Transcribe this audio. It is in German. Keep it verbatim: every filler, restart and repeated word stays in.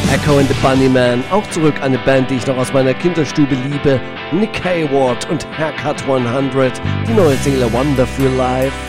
Echo and the Bunnymen, auch zurück an eine Band, die ich noch aus meiner Kinderstube liebe. Nick Hayward und Haircut hundert, die neue Single Wonderful Life.